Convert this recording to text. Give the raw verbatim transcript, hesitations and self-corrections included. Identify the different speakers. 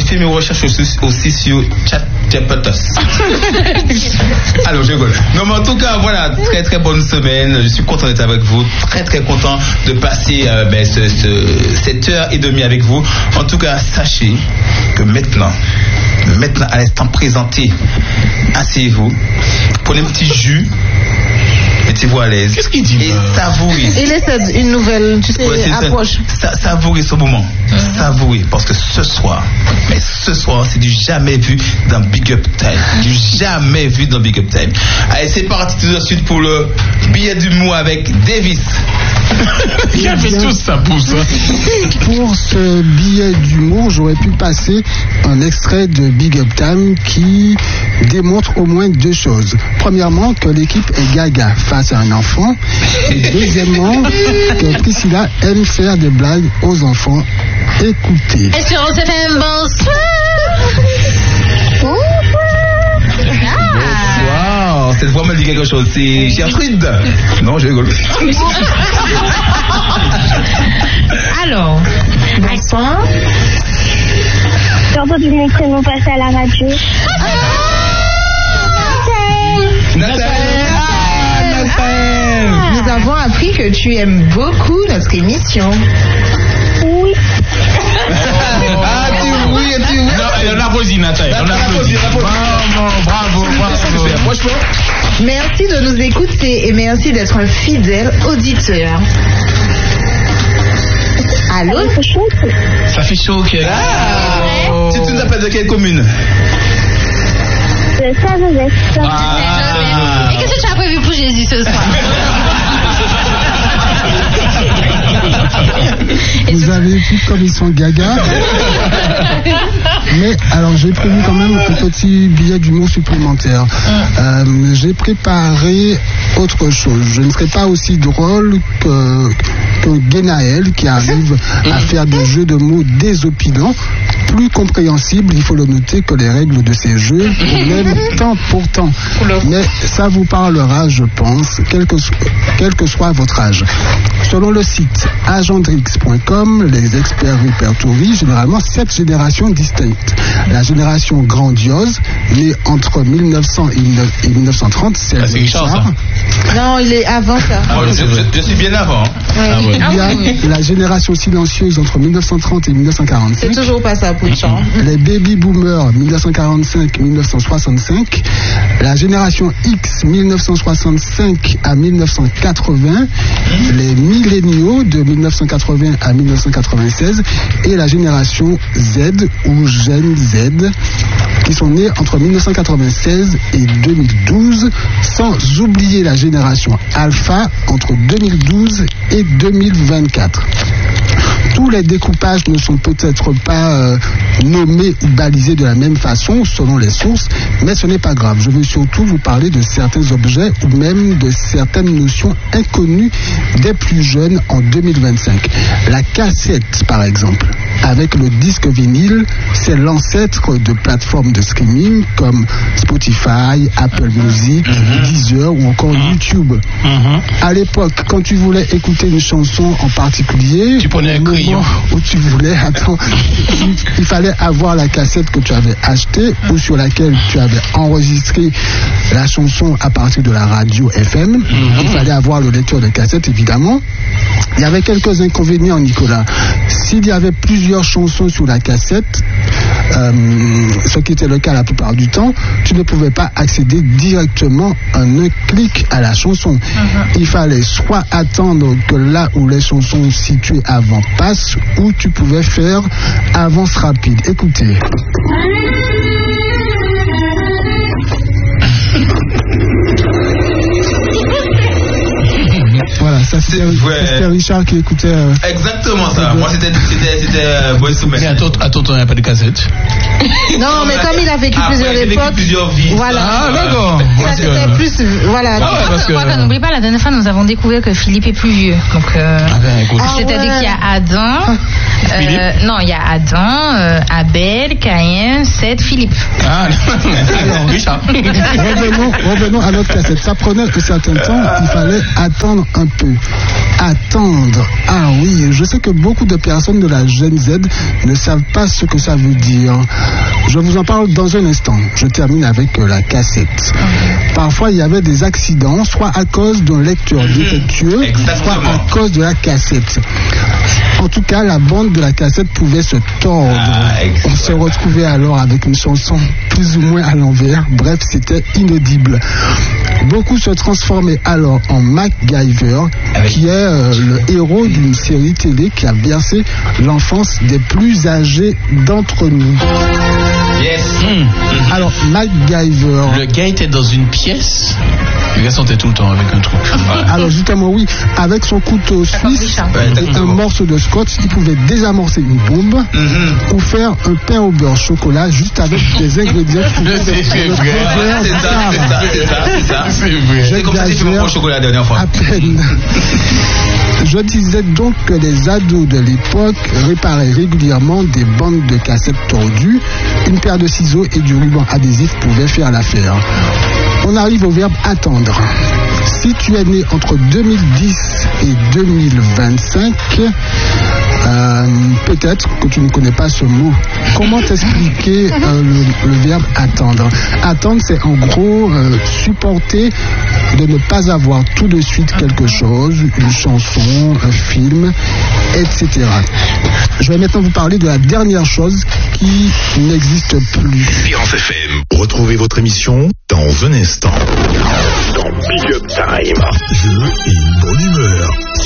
Speaker 1: fais mes recherches aussi, aussi sur ChatGPT. Alors, je rigole. Non, mais en tout cas, voilà, très très bonne semaine. Je suis content d'être avec vous. Très très content de passer euh, ben, ce, ce, cette heure et demie avec vous. En tout cas, sachez que maintenant, maintenant à l'instant présenté, asseyez-vous, prenez un petit jus. Mettez-vous à l'aise.
Speaker 2: Qu'est-ce qu'il dit?
Speaker 1: Et savourez.
Speaker 3: Il essaie une nouvelle, tu sais,
Speaker 1: ouais,
Speaker 3: approche.
Speaker 1: Ça, savourez ce moment. Mm-hmm. Savourez. Parce que ce soir, mais ce soir, c'est du jamais vu dans Big Up Time. Du jamais vu dans Big Up Time. Allez, c'est parti tout de suite pour le billet d'humour avec Davis.
Speaker 2: Il a fait tout ça pour ça.
Speaker 4: Pour ce billet d'humour, j'aurais pu passer un extrait de Big Up Time qui démontre au moins deux choses. Premièrement, que l'équipe est gaga face à un enfant. Et deuxièmement, que Priscilla aime faire des blagues aux enfants. Écoutez.
Speaker 5: Espérons que c'est un bonsoir.
Speaker 1: Wow, cette voix me dit quelque chose. C'est Gertrude. Non, je rigole.
Speaker 5: Alors, bonsoir.
Speaker 6: J'ai entendu mon prénom passer à la radio.
Speaker 1: Nathalie.
Speaker 3: Nous avons appris que tu aimes beaucoup notre émission.
Speaker 6: Oui.
Speaker 1: Ah, tu oui, tu oui.
Speaker 2: Non, on applaudit, Nathalie. On applaudit. Bravo, bravo, bravo.
Speaker 1: Moi, je peux.
Speaker 3: Merci de nous écouter et merci d'être un fidèle auditeur. Allô?
Speaker 6: Ça fait chaud.
Speaker 2: Ça fait chaud, ok.
Speaker 1: Ah, oh. Tu nous appelles de quelle commune?
Speaker 6: De Saint-Joseph.
Speaker 5: Ah. Et qu'est-ce que tu as prévu pour Jésus ce soir?
Speaker 4: Vous avez vu comme ils sont gaga. Mais alors j'ai prévu quand même un petit billet d'humour supplémentaire. Euh, j'ai préparé autre chose. Je ne serai pas aussi drôle que, que Guénaël qui arrive à faire des jeux de mots désopilants, plus compréhensibles, il faut le noter, que les règles de ces jeux, même temps pour temps. Mais ça vous parlera, je pense, quel que, quel que soit votre âge. Selon le site agendrix point com, les experts répertorient généralement sept générations distinctes. La génération grandiose, née entre mille neuf cents et mille neuf cent trente, c'est Richard.
Speaker 3: Non, il est avant ça.
Speaker 1: Ah, je, je, je suis bien avant.
Speaker 3: Ouais.
Speaker 2: Ah ouais.
Speaker 4: Il y a la génération silencieuse entre mille neuf cent trente et mille neuf cent quarante-cinq.
Speaker 3: C'est toujours pas ça, Pouchon.
Speaker 4: Les baby boomers mille neuf cent quarante-cinq à mille neuf cent soixante-cinq. La génération X mille neuf cent soixante-cinq à mille neuf cent quatre-vingts. Les milléniaux de mille neuf cent quatre-vingts à mille neuf cent quatre-vingt-seize. Et la génération Z ou Gen Z qui sont nés entre mille neuf cent quatre-vingt-seize et deux mille douze, sans oublier la génération Alpha entre deux mille douze et deux mille vingt-quatre. Tous les découpages ne sont peut-être pas euh, nommés ou balisés de la même façon selon les sources, mais ce n'est pas grave. Je veux surtout vous parler de certains objets ou même de certaines notions inconnues des plus jeunes en deux mille vingt-cinq. La cassette, par exemple, avec le disque vinyle, c'est l'ancêtre de plateformes de streaming comme Spotify, Apple Music, mm-hmm. Deezer ou encore mm-hmm. YouTube. Mm-hmm. À l'époque, quand tu voulais écouter une chanson en particulier,
Speaker 2: tu prenais un crayon
Speaker 4: où tu voulais, attends, il, il fallait avoir la cassette que tu avais achetée ou sur laquelle tu avais enregistré la chanson à partir de la radio F M. Mm-hmm. Il fallait avoir le lecteur de cassette, évidemment. Il y avait quelques inconvénients, Nicolas. S'il y avait plusieurs chansons sur la cassette, euh, ce qui était le cas la plupart du temps, tu ne pouvais pas accéder directement en un clic à la chanson. Mm-hmm. Il fallait soit attendre que là où les chansons situées avant passent, ou tu pouvais faire avance rapide. Écoutez. Voilà, ça c'était, c'était Richard qui écoutait. Euh,
Speaker 1: Exactement ça. Moi c'était c'était c'était euh, Boy Soumet.
Speaker 2: Mais à ton à ton il n'y a pas de cassette.
Speaker 3: Non, mais comme il a vécu
Speaker 1: ah,
Speaker 3: plusieurs
Speaker 1: ouais,
Speaker 3: époques,
Speaker 1: plusieurs vies.
Speaker 3: Voilà.
Speaker 2: Ah d'accord.
Speaker 3: Ça c'était que... plus voilà.
Speaker 5: Ah, ouais, parce que, que... n'oublie pas, la dernière fois nous avons découvert que Philippe est plus vieux. Donc euh, ah, ben, ah, c'est-à-dire ouais. qu'il y a Adam. Euh, non, il y a Adam, euh, Abel, Caïn, Seth, Philippe.
Speaker 2: Ah, alors, Richard.
Speaker 4: Revenons, revenons à notre cassette. Ça prenait un certain temps, il fallait attendre un peu. Attendre. Ah oui, je sais que beaucoup de personnes de la Gen Z ne savent pas ce que ça veut dire. Je vous en parle dans un instant. Je termine avec la cassette. Parfois, il y avait des accidents, soit à cause d'un lecteur défectueux, soit à cause de la cassette. En tout cas, la bande de la cassette pouvait se tordre. Ah, on se retrouvait alors avec une chanson plus ou moins à l'envers. Bref, c'était inaudible. Beaucoup se transformaient alors en MacGyver, Avec... qui est euh, le héros d'une série télé qui a bercé l'enfance des plus âgés d'entre nous.
Speaker 1: Yes.
Speaker 2: Mmh.
Speaker 4: Alors, MacGyver.
Speaker 2: Le gars était dans une pièce. Le gars sentait tout le temps avec un truc.
Speaker 4: Alors, justement, oui, avec son couteau suisse ouais, et un morceau de scotch, il pouvait désamorcer une bombe mm-hmm. ou faire un pain au beurre chocolat juste avec des ingrédients.
Speaker 2: C'est vrai.
Speaker 1: C'est ça, c'est ça, c'est ça, c'est ça.
Speaker 2: C'est vrai.
Speaker 1: C'est comme ça que tu fais mon chocolat la dernière fois.
Speaker 4: À peine. Je disais donc que les ados de l'époque réparaient régulièrement des bandes de cassettes tordues. Une paire de ciseaux et du ruban adhésif pouvaient faire l'affaire. On arrive au verbe attendre. Si tu es né entre deux mille dix et deux mille vingt-cinq, euh, peut-être que tu ne connais pas ce mot. Comment t'expliquer euh, le, le verbe attendre? Attendre, c'est en gros euh, supporter de ne pas avoir tout de suite quelque chose, une chanson, un film, et cetera. Je vais maintenant vous parler de la dernière chose qui n'existe plus.
Speaker 7: Espérance F M. Retrouvez votre émission dans un instant. Dans Big Up Time. Jeu et une bonne humeur.